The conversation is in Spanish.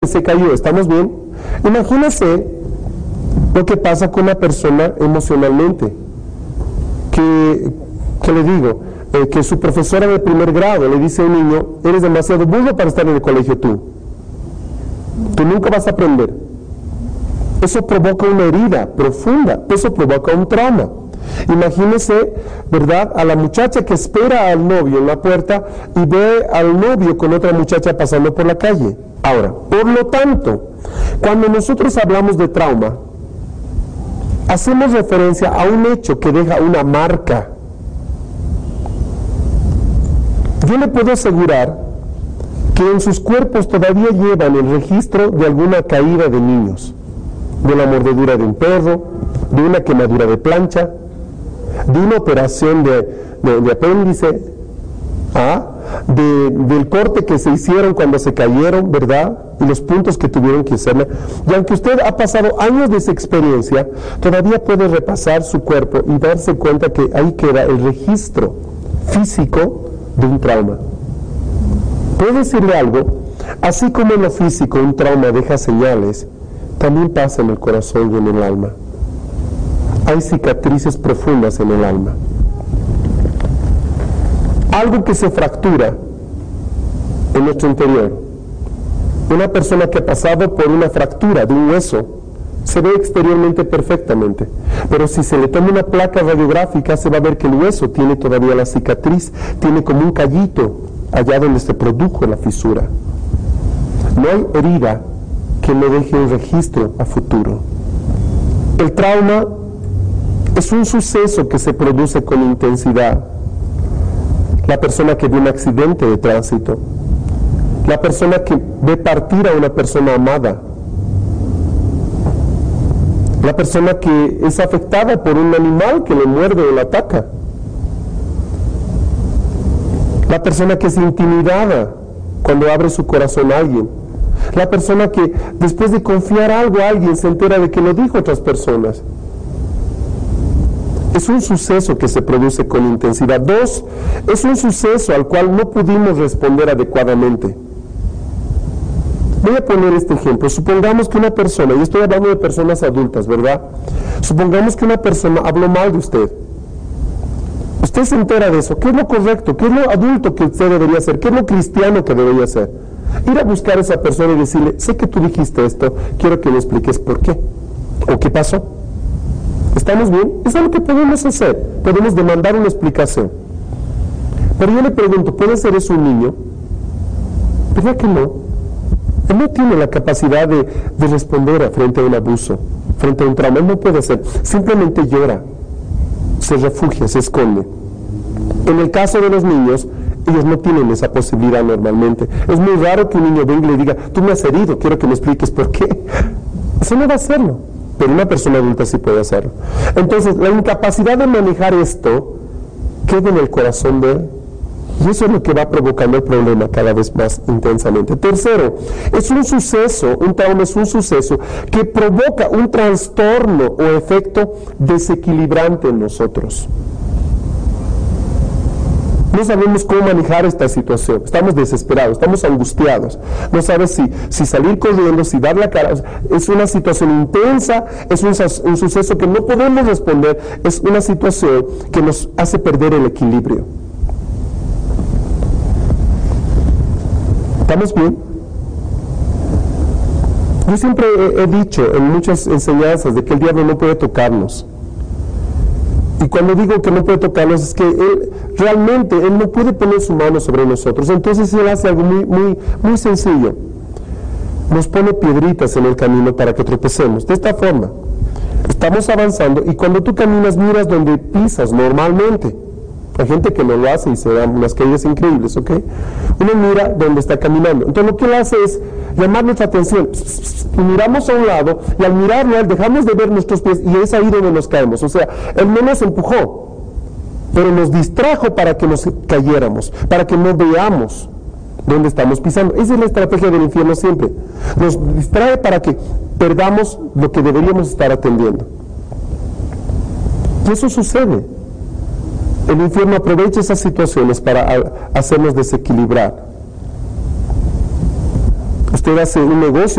se cayó, ¿estamos bien? Imagínese lo que pasa con una persona emocionalmente, que le digo, que su profesora de primer grado le dice a un niño, eres demasiado burro para estar en el colegio tú nunca vas a aprender. Eso provoca una herida profunda, eso provoca un trauma. Imagínese, ¿verdad?, a la muchacha que espera al novio en la puerta y ve al novio con otra muchacha pasando por la calle. Ahora, por lo tanto, cuando nosotros hablamos de trauma, hacemos referencia a un hecho que deja una marca. Yo le puedo asegurar que en sus cuerpos todavía llevan el registro de alguna caída de niños, de la mordedura de un perro, de una quemadura de plancha, de una operación de apéndice, del corte que se hicieron cuando se cayeron, ¿verdad? Y los puntos que tuvieron que hacerle. Y aunque usted ha pasado años de esa experiencia, todavía puede repasar su cuerpo y darse cuenta que ahí queda el registro físico de un trauma. Puedo decirle algo, así como en lo físico un trauma deja señales, también pasa en el corazón y en el alma. Hay cicatrices profundas en el alma. Algo que se fractura en nuestro interior. Una persona que ha pasado por una fractura de un hueso se ve exteriormente perfectamente, pero si se le toma una placa radiográfica se va a ver que el hueso tiene todavía la cicatriz, tiene como un callito allá donde se produjo la fisura. No hay herida que no deje un registro a futuro. El trauma es un suceso que se produce con intensidad. La persona que ve un accidente de tránsito, la persona que ve partir a una persona amada, la persona que es afectada por un animal que le muerde o le ataca, la persona que es intimidada cuando abre su corazón a alguien, la persona que después de confiar algo a alguien se entera de que lo dijo a otras personas. Es un suceso que se produce con intensidad. 2, es un suceso al cual no pudimos responder adecuadamente. Voy a poner este ejemplo. Supongamos que una persona, y estoy hablando de personas adultas, ¿verdad? Supongamos que una persona habló mal de usted. Usted se entera de eso. ¿Qué es lo correcto? ¿Qué es lo adulto que usted debería hacer? ¿Qué es lo cristiano que debería hacer? Ir a buscar a esa persona y decirle, sé que tú dijiste esto, quiero que me expliques por qué. ¿O qué pasó? ¿Estamos bien? Eso es lo que podemos hacer. Podemos demandar una explicación. Pero yo le pregunto, ¿puede ser eso un niño? ¿Verdad que no? Él no tiene la capacidad de responder frente a un abuso, frente a un trauma. Él no puede hacer. Simplemente llora, se refugia, se esconde. En el caso de los niños, ellos no tienen esa posibilidad normalmente. Es muy raro que un niño venga y le diga, tú me has herido, quiero que me expliques por qué. Eso no va a hacerlo. Pero una persona adulta sí puede hacerlo. Entonces, la incapacidad de manejar esto queda en el corazón de él. Y eso es lo que va provocando el problema cada vez más intensamente. Tercero, es un suceso, un trauma es un suceso que provoca un trastorno o efecto desequilibrante en nosotros. No sabemos cómo manejar esta situación, estamos desesperados, estamos angustiados, no sabes si salir corriendo, si dar la cara. Es una situación intensa, es un suceso que no podemos responder, es una situación que nos hace perder el equilibrio. ¿Estamos bien? Yo siempre he dicho en muchas enseñanzas de que el diablo no puede tocarnos. Y cuando digo que no puede tocarnos es que él no puede poner su mano sobre nosotros. Entonces él hace algo muy sencillo. Nos pone piedritas en el camino para que tropecemos. De esta forma, estamos avanzando y cuando tú caminas miras donde pisas normalmente. Hay gente que no lo hace y se dan unas caídas increíbles, ¿ok? Uno mira donde está caminando. Entonces lo que él hace es llamar nuestra atención. Y miramos a un lado y al mirarlo a él dejamos de ver nuestros pies y es ahí donde nos caemos. O sea, él no nos empujó, pero nos distrajo para que nos cayéramos, para que no veamos dónde estamos pisando. Esa es la estrategia del infierno siempre. Nos distrae para que perdamos lo que deberíamos estar atendiendo. Y eso sucede. El infierno aprovecha esas situaciones para hacernos desequilibrar. Usted hace un negocio